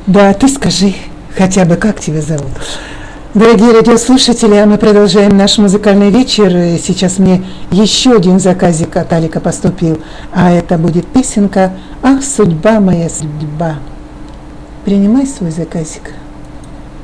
Да, ты скажи хотя бы, как тебя зовут. Дорогие радиослушатели, а мы продолжаем наш музыкальный вечер. И сейчас мне еще один заказик от Алика поступил, а это будет песенка «Ах, судьба моя, судьба». Принимай свой заказик.